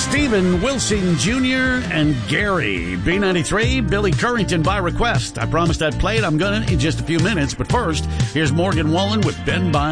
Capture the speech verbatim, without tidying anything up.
Stephen Wilson Junior and Gary. B ninety-three, Billy Currington by request. I promised I'd play it. I'm going to in just a few minutes. But first, here's Morgan Wallen with Ben by